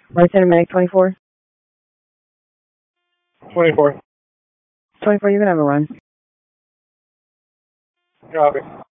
Right Center Medic 24. 24. 24, you can have a run. Copy.